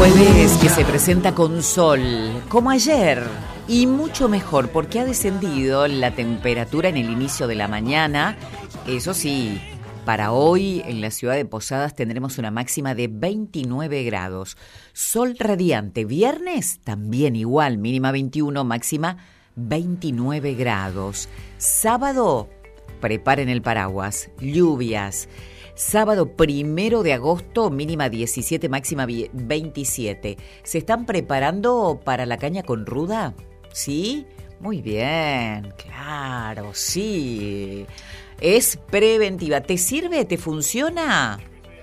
jueves que se presenta con sol, como ayer, y mucho mejor porque ha descendido la temperatura en el inicio de la mañana. Eso sí, para hoy en la ciudad de Posadas tendremos una máxima de 29 grados. Sol radiante. Viernes también igual, mínima 21, máxima 29 grados. Sábado, preparen el paraguas, lluvias. Sábado 1 de agosto, mínima 17, máxima 27. ¿Se están preparando para la caña con ruda? ¿Sí? Muy bien, claro, sí. Es preventiva. ¿Te sirve? ¿Te funciona?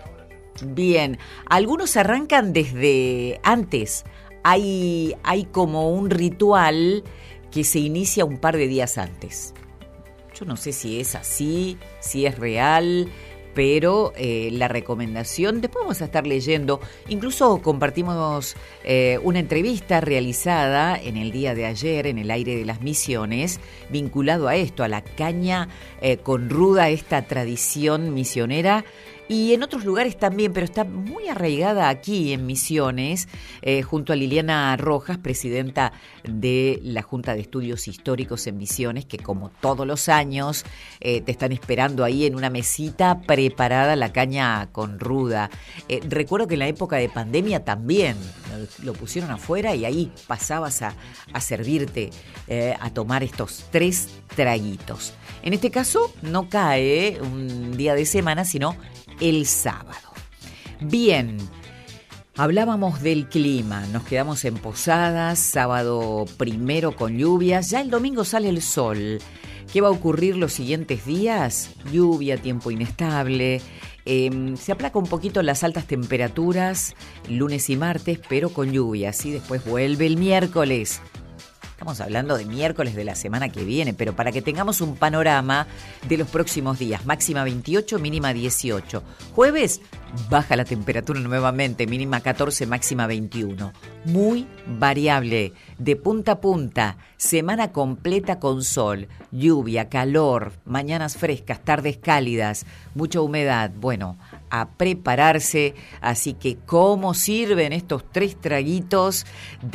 Bien. Algunos arrancan desde antes. Hay como un ritual que se inicia un par de días antes. Yo no sé si es así, si es real, pero la recomendación, después vamos a estar leyendo, incluso compartimos una entrevista realizada en el día de ayer en el aire de las Misiones, vinculado a esto, a la caña con ruda, esta tradición misionera, y en otros lugares también, pero está muy arraigada aquí en Misiones, junto a Liliana Rojas, presidenta de la Junta de Estudios Históricos en Misiones, que como todos los años te están esperando ahí en una mesita preparada la caña con ruda. Recuerdo que en la época de pandemia también lo pusieron afuera y ahí pasabas a servirte, a tomar estos 3 traguitos. En este caso no cae un día de semana, sino el sábado. Bien, hablábamos del clima, nos quedamos en Posadas, sábado 1 con lluvias, ya el domingo sale el sol. ¿Qué va a ocurrir los siguientes días? Lluvia, tiempo inestable, se aplaca un poquito las altas temperaturas lunes y martes, pero con lluvias, y después vuelve el miércoles. Estamos hablando de miércoles de la semana que viene, pero para que tengamos un panorama de los próximos días. Máxima 28, mínima 18. Jueves, baja la temperatura nuevamente, mínima 14, máxima 21. Muy variable, de punta a punta, semana completa con sol, lluvia, calor, mañanas frescas, tardes cálidas, mucha humedad. Bueno, a prepararse, así que ¿cómo sirven estos 3 traguitos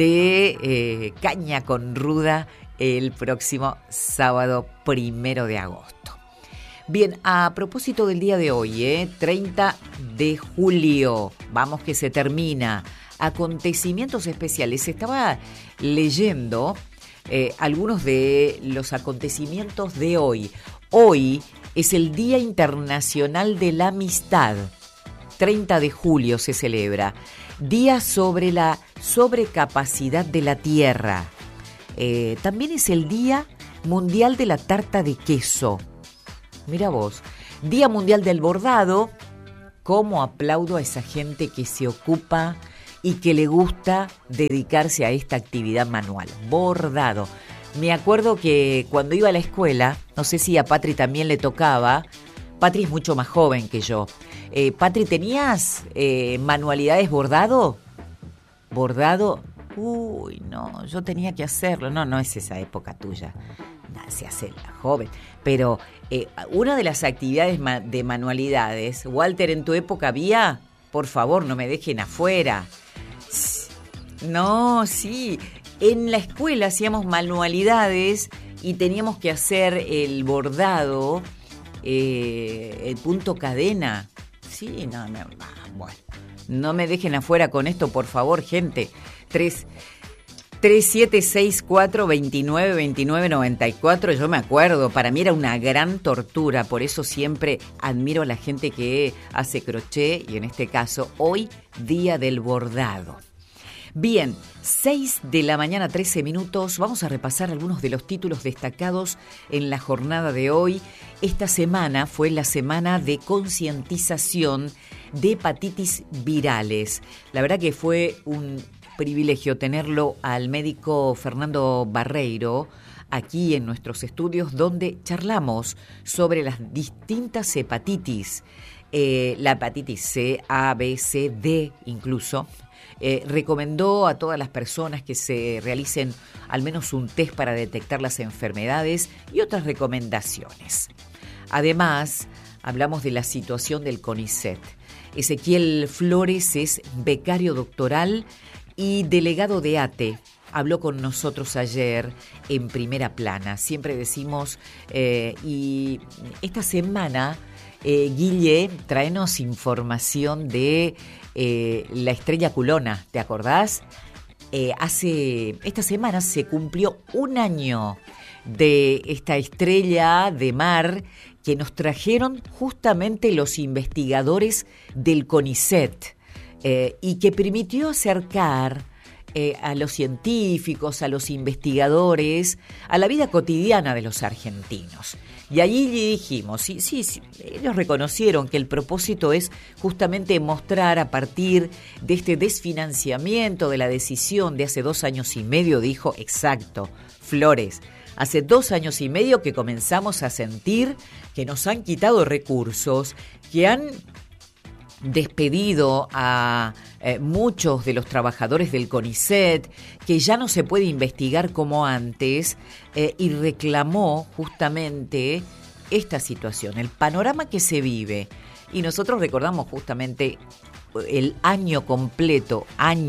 de caña con ruda el próximo sábado 1 de agosto? Bien, a propósito del día de hoy, 30 de julio, vamos que se termina, acontecimientos especiales. Estaba leyendo algunos de los acontecimientos de hoy. Hoy es el Día Internacional de la Amistad. 30 de julio se celebra. Día sobre la sobrecapacidad de la Tierra. También es el Día Mundial de la Tarta de Queso. Mira vos. Día Mundial del Bordado. Cómo aplaudo a esa gente que se ocupa y que le gusta dedicarse a esta actividad manual. Bordado. Me acuerdo que cuando iba a la escuela, no sé si a Patri también le tocaba, Patri es mucho más joven que yo. Patri, ¿tenías manualidades bordado? ¿Bordado? Uy, no, yo tenía que hacerlo. No es esa época tuya. Nada, se hace la joven. Pero una de las actividades de manualidades, Walter, ¿en tu época había? Por favor, no me dejen afuera. No, sí. En la escuela hacíamos manualidades y teníamos que hacer el bordado, el punto cadena. Sí, bueno. No me dejen afuera con esto, por favor, gente. 3764-292994, yo me acuerdo, para mí era una gran tortura, por eso siempre admiro a la gente que hace crochet y en este caso, hoy, Día del Bordado. Bien, 6 de la mañana, 13 minutos. Vamos a repasar algunos de los títulos destacados en la jornada de hoy. Esta semana fue la semana de concientización de hepatitis virales. La verdad que fue un privilegio tenerlo al médico Fernando Barreiro aquí en nuestros estudios, donde charlamos sobre las distintas hepatitis. La hepatitis C, A, B, C, D incluso. Recomendó a todas las personas que se realicen al menos un test para detectar las enfermedades y otras recomendaciones. Además, hablamos de la situación del CONICET. Ezequiel Flores es becario doctoral y delegado de ATE. Habló con nosotros ayer en Primera Plana. Siempre decimos, y esta semana, Guille, tráenos información de la estrella culona, ¿te acordás? Esta semana se cumplió un año de esta estrella de mar que nos trajeron justamente los investigadores del CONICET y que permitió acercar a los científicos, a los investigadores, a la vida cotidiana de los argentinos. Y allí dijimos, sí, ellos reconocieron que el propósito es justamente mostrar a partir de este desfinanciamiento de la decisión de hace 2 años y medio, dijo, exacto, Flores, hace 2 años y medio que comenzamos a sentir que nos han quitado recursos, que han despedido a muchos de los trabajadores del CONICET, que ya no se puede investigar como antes, y reclamó justamente esta situación, el panorama que se vive. Y nosotros recordamos justamente el año completo,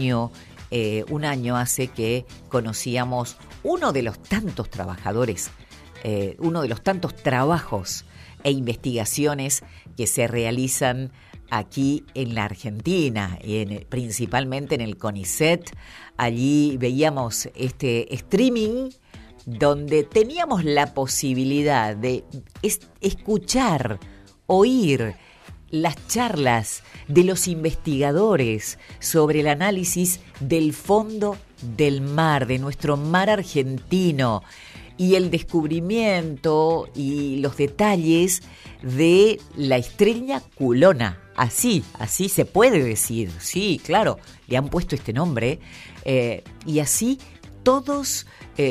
un año hace que conocíamos uno de los tantos trabajadores, uno de los tantos trabajos e investigaciones que se realizan aquí en la Argentina, principalmente en el CONICET. Allí veíamos este streaming donde teníamos la posibilidad de escuchar, oír las charlas de los investigadores sobre el análisis del fondo del mar, de nuestro mar argentino, y el descubrimiento y los detalles de la estrella culona. Así se puede decir, sí, claro, le han puesto este nombre, y así todas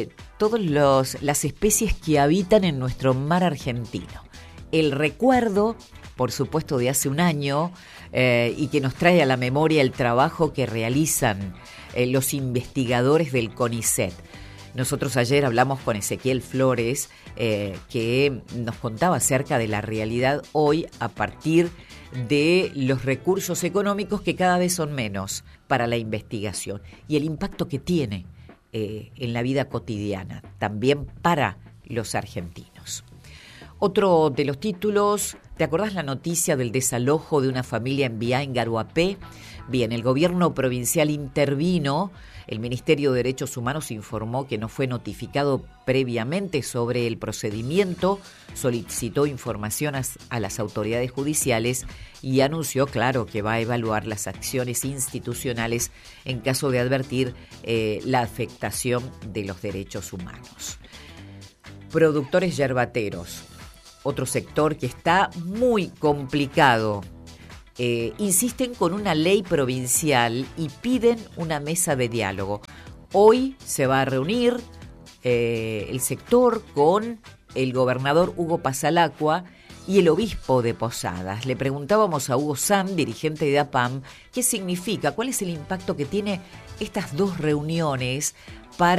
las especies que habitan en nuestro mar argentino. El recuerdo, por supuesto, de hace un año, y que nos trae a la memoria el trabajo que realizan los investigadores del CONICET. Nosotros ayer hablamos con Ezequiel Flores, que nos contaba acerca de la realidad hoy a partir de los recursos económicos que cada vez son menos para la investigación y el impacto que tiene en la vida cotidiana, también para los argentinos. Otro de los títulos, ¿te acordás la noticia del desalojo de una familia en Viá, en Garuapé? Bien, el gobierno provincial intervino. El Ministerio de Derechos Humanos informó que no fue notificado previamente sobre el procedimiento, solicitó información a las autoridades judiciales y anunció, claro, que va a evaluar las acciones institucionales en caso de advertir la afectación de los derechos humanos. Productores yerbateros, otro sector que está muy complicado. Insisten con una ley provincial y piden una mesa de diálogo. Hoy se va a reunir el sector con el gobernador Hugo Pasalacqua y el obispo de Posadas. Le preguntábamos a Hugo Sam, dirigente de APAM, qué significa, cuál es el impacto que tiene estas 2 reuniones para